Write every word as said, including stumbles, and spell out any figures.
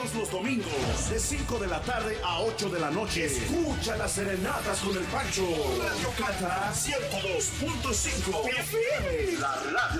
Todos los domingos, de cinco de la tarde a ocho de la noche. Escucha las serenatas con el Pancho. Radio Cata ciento dos punto cinco F M. La radio